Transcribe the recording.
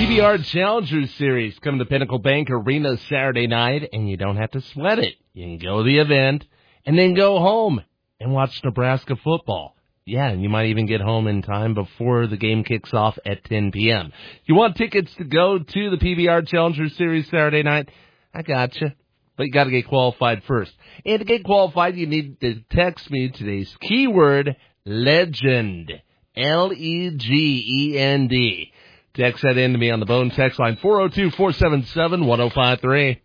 PBR Challenger Series coming to Pinnacle Bank Arena Saturday night, and you don't have to sweat it. You can go to the event and then go home and watch Nebraska football. Yeah, and you might even get home in time before the game kicks off at 10 p.m. If you want tickets to go to the PBR Challenger Series Saturday night, I gotcha. But you got to get qualified first. And to get qualified, you need to text me today's keyword, LEGEND. LEGEND. Text that in to me on the Bone text line 402-477-1053.